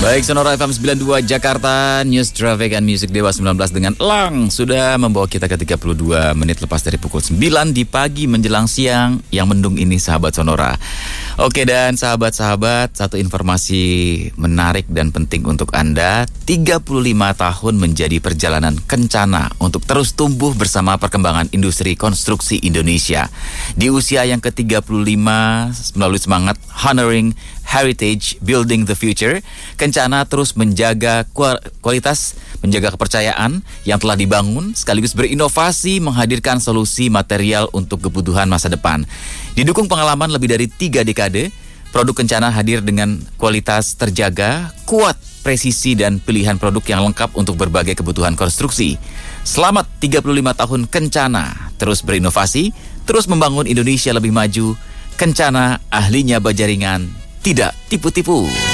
Baik, Sonora FM 92 Jakarta, News Traffic and Music Dewa 19 dengan Elang sudah membawa kita ke 32 menit lepas dari pukul 9 di pagi menjelang siang yang mendung ini, sahabat Sonora. Oke, dan sahabat-sahabat, satu informasi menarik dan penting untuk Anda. 35 tahun menjadi perjalanan kencana untuk terus tumbuh bersama perkembangan industri konstruksi Indonesia. Di usia yang ke-35, melalui semangat Honoring Heritage, Building the Future, Kencana terus menjaga kualitas, menjaga kepercayaan yang telah dibangun, sekaligus berinovasi menghadirkan solusi material untuk kebutuhan masa depan. Didukung pengalaman lebih dari 3 dekade, produk Kencana hadir dengan kualitas terjaga, kuat, presisi, dan pilihan produk yang lengkap untuk berbagai kebutuhan konstruksi. Selamat 35 tahun Kencana, terus berinovasi, terus membangun Indonesia lebih maju. Kencana, ahlinya baja ringan, tidak tipu-tipu.